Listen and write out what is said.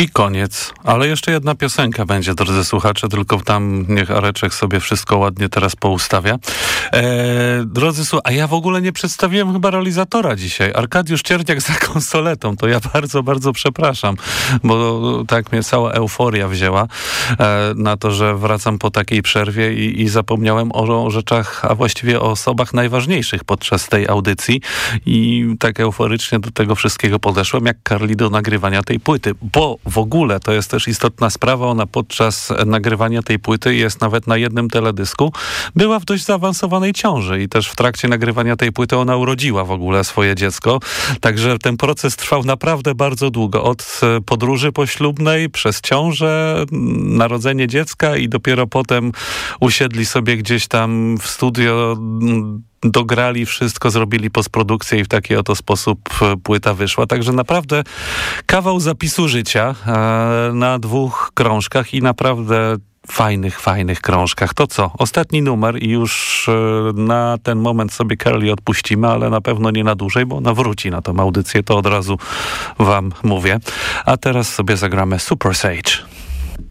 I koniec. Ale jeszcze jedna piosenka będzie, drodzy słuchacze, tylko tam niech Areczek sobie wszystko ładnie teraz poustawia. Drodzy słuchacze, a ja w ogóle nie przedstawiłem chyba realizatora dzisiaj. Arkadiusz Cierniak za konsoletą. To ja bardzo, bardzo przepraszam, bo tak mnie cała euforia wzięła na to, że wracam po takiej przerwie i zapomniałem o rzeczach, a właściwie o osobach najważniejszych podczas tej audycji i tak euforycznie do tego wszystkiego podeszłem, jak Carly do nagrywania tej płyty. Bo w ogóle to jest też istotna sprawa, ona podczas nagrywania tej płyty jest nawet na jednym teledysku, była w dość zaawansowanej ciąży i też w trakcie nagrywania tej płyty ona urodziła w ogóle swoje dziecko, także ten proces trwał naprawdę bardzo długo, od podróży poślubnej, przez ciążę, narodzenie dziecka i dopiero potem usiedli sobie gdzieś tam w studio, dograli wszystko, zrobili postprodukcję i w taki oto sposób płyta wyszła. Także naprawdę kawał zapisu życia na 2 krążkach i naprawdę fajnych krążkach. To co? Ostatni numer i już na ten moment sobie Carly odpuścimy, ale na pewno nie na dłużej, bo ona wróci na tą audycję, to od razu wam mówię. A teraz sobie zagramy Super Sage.